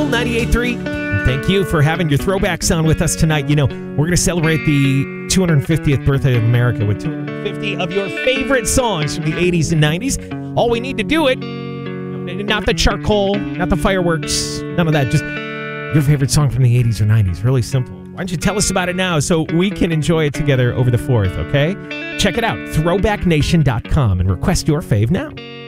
98.3. Thank you for having your throwbacks on with us tonight. You know, we're going to celebrate the 250th birthday of America with 250 of your favorite songs from the 80s and 90s. All we need to do it, not the charcoal, not the fireworks, none of that, just your favorite song from the 80s or 90s. Really simple. Why don't you tell us about it now so we can enjoy it together over the 4th, okay? Check it out, throwbacknation.com, and request your fave now.